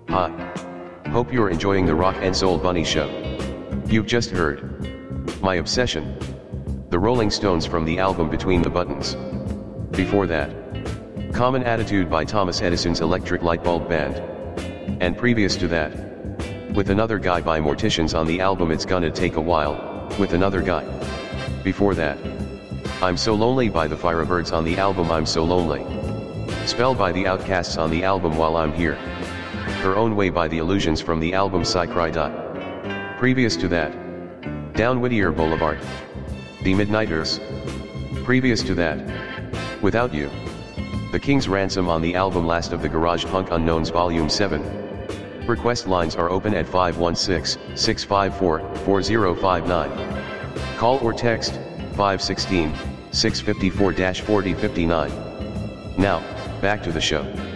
Hi. Hope you're enjoying the Rock and Soul Bunny Show. You've just heard My Obsession, the Rolling Stones from the album Between the Buttons. Before that, Common Attitude by Thomas Edison's Electric Light Bulb Band. And previous to that, With Another Guy by Morticians on the album It's Gonna Take a While, With Another Guy. Before that, I'm So Lonely by the Firebirds on the album I'm So Lonely. Spell by the Outcasts on the album While I'm Here. Her Own Way by the Illusions from the album Psy Cry. Previous to that, Down Whittier Boulevard, The Midnighters. Previous to that, Without You, The King's Ransom on the album Last of the Garage Punk Unknowns Volume 7. Request lines are open at 516-654-4059. Call or text 516-654-4059. Now, back to the show.